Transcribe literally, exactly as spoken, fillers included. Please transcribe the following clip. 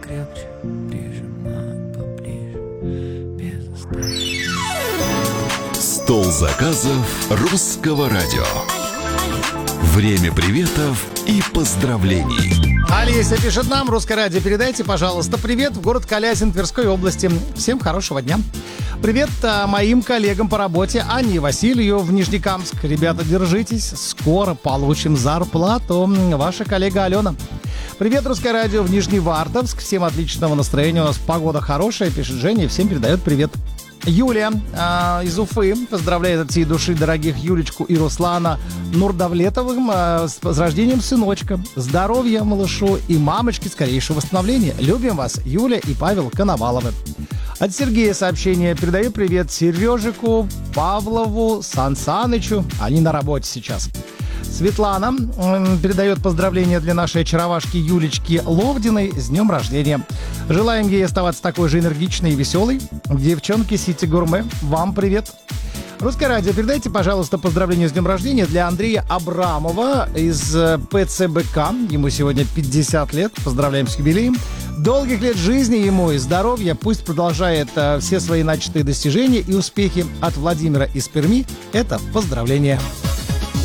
покрепче прижимаю поближе, без остановки. Стол заказов Русского радио. Время приветов и поздравлений. Олеся пишет нам: Русское радио, передайте, пожалуйста, привет в город Калязин Тверской области. Всем хорошего дня. Привет а, моим коллегам по работе Анне и Василию в Нижнекамск. Ребята, держитесь, скоро получим зарплату. Ваша коллега Алена. Привет, Русское радио в Нижневартовск. Всем отличного настроения, у нас погода хорошая, пишет Женя, и всем передает привет. Юлия э, из Уфы поздравляет от всей души дорогих Юлечку и Руслана Нурдавлетовым э, с, с рождением сыночка. Здоровья малышу и мамочки, скорейшего восстановления. Любим вас, Юля и Павел Коноваловы. От Сергея сообщение. Передаю привет Сережику, Павлову, Сан Санычу. Они на работе сейчас. Светлана э, передает поздравления для нашей очаровашки Юлечки Ловдиной с днем рождения. Желаем ей оставаться такой же энергичной и веселой. Девчонки Сити Гурме, вам привет. Русское радио, передайте, пожалуйста, поздравления с днем рождения для Андрея Абрамова из ПЦБК. Ему сегодня пятьдесят лет. Поздравляем с юбилеем. Долгих лет жизни ему и здоровья. Пусть продолжает э, все свои начатые достижения и успехи. От Владимира из Перми это поздравление.